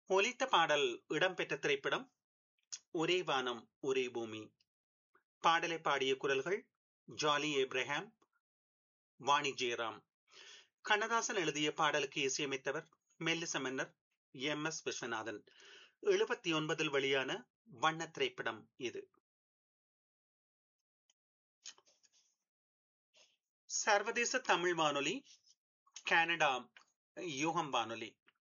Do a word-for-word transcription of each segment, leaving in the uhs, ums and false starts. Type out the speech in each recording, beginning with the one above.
ஒலித்த பாடல் இடம்பெற்ற திரைப்படம் ஒரே வானம் ஒரே பூமி. பாடலை பாடிய குரல்கள் ஜாலி ஏப்ரஹாம், வாணி ஜெயராம். கண்ணதாசன் எழுதிய பாடலுக்கு இசையமைத்தவர் மெல்லிச மன்னர் எம் எஸ் விஸ்வநாதன். எழுபத்தி ஒன்பதில் வெளியான வண்ண திரைப்படம் இது. சர்வதேச தமிழ் வானொலி, கனடா யூகம் வானொலி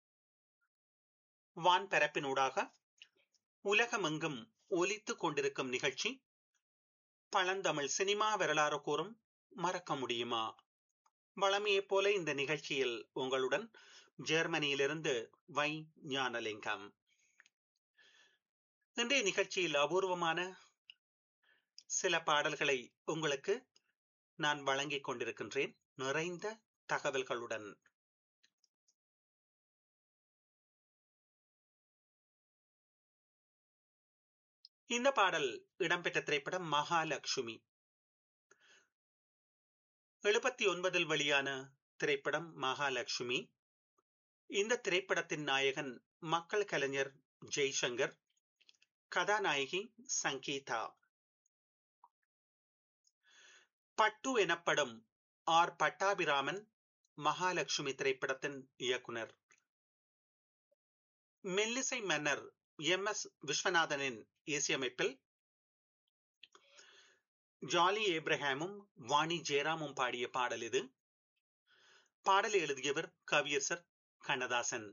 வான் பரப்பினூடாக உலகமெங்கும் ஒலித்துக் கொண்டிருக்கும் நிகழ்ச்சி பழந்தமிழ் சினிமா வரலாறு கூறும் மறக்க முடியுமா. வளமையைப் போல இந்த நிகழ்ச்சியில் உங்களுடன் ஜெர்மனியிலிருந்து வை ஞானலிங்கம். இன்றைய நிகழ்ச்சியில் அபூர்வமான சில பாடல்களை உங்களுக்கு நான் வழங்கிக் கொண்டிருக்கின்றேன், நிறைந்த தகவல்களுடன். இந்த பாடல் இடம்பெற்ற திரைப்படம் மகாலட்சுமி. எழுபத்தி ஒன்பதில் வெளியான திரைப்படம் மகாலட்சுமி. இந்த திரைப்படத்தின் நாயகன் மக்கள் கலைஞர் ஜெய்சங்கர், கதாநாயகி சங்கீதா. பட்டு எனப்படும் ஆர் பட்டாபிராமன் மகாலட்சுமி திரைப்படத்தின் இயக்குனர். மெல்லிசை மன்னர் எம் எஸ் விஸ்வநாதனின் இசையமைப்பில் ஜாலி ஏப்ரஹாமும் வாணி ஜெயராமும் பாடிய பாடல் இது. பாடலை எழுதியவர் கவியரசர் கண்ணதாசன்.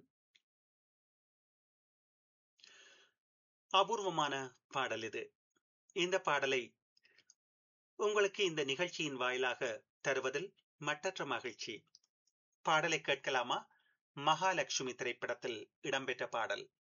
அபூர்வமான பாடல் இது. இந்த பாடலை உங்களுக்கு இந்த நிகழ்ச்சியின் வாயிலாக தருவதில் மட்டற்ற மகிழ்ச்சி. பாடலை கேட்கலாமா? மகாலட்சுமி திரைப்படத்தில் இடம்பெற்ற பாடல்.